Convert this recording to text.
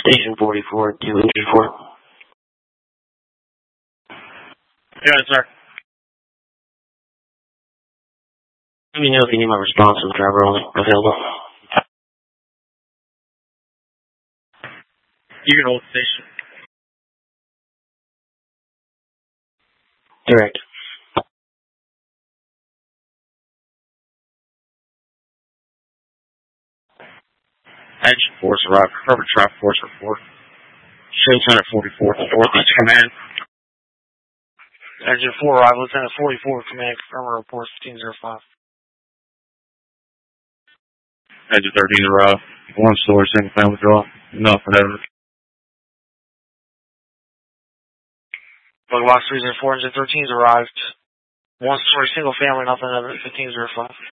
Station 44, 2 injured 4. Yeah, sir. Let me know if you need my response from driver only available. You can hold the station. Direct. Engine force arrived. Cover traffic force report. Shows 144th, Northeast Command. Engine 4 arrived, Lieutenant 44, Command, confirm report 1505. Engine 13 arrived. One story, single family draw. Nothing ever. Bug box 304, Engine 13's arrived. One story, single family, nothing ever, 1505.